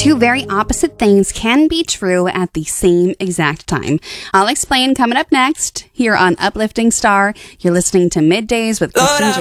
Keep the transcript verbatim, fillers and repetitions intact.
two very opposite things can be true at the same exact time. I'll explain coming up next here on Uplifting Star. You're listening to Middays with Christine